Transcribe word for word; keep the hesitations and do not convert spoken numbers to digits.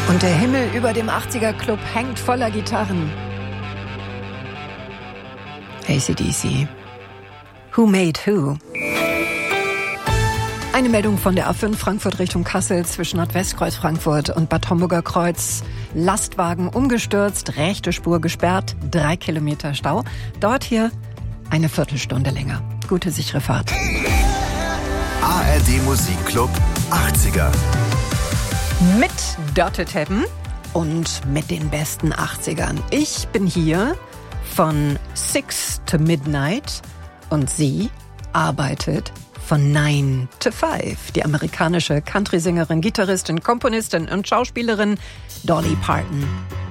Und der Himmel über dem achtziger-Club hängt voller Gitarren. A C D C. Who made who? Eine Meldung von der A fünf Frankfurt Richtung Kassel zwischen Nordwestkreuz Frankfurt und Bad Homburger Kreuz. Lastwagen umgestürzt, rechte Spur gesperrt, drei Kilometer Stau. Dauert hier eine Viertelstunde länger. Gute sichere Fahrt. A R D Musikclub achtziger. Mit Dotted Heaven und mit den besten achtzigern. Ich bin hier von six to midnight und sie arbeitet von nine to five. Die amerikanische Country-Sängerin, Gitarristin, Komponistin und Schauspielerin Dolly Parton.